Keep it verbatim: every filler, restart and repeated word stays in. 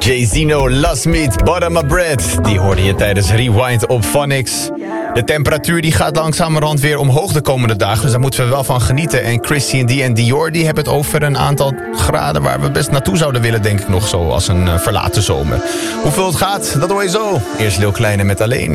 Jay-Zino, Last Meat, Butter My Bread. Die hoorde je tijdens Rewind op Phonics. De temperatuur die gaat langzamerhand weer omhoog de komende dagen. Dus daar moeten we wel van genieten. En Christian D en Dior die hebben het over een aantal graden waar we best naartoe zouden willen, denk ik nog zo, als een uh, verlaten zomer. Hoeveel het gaat, dat hoor je zo. Eerst Lil Kleine met Alleen.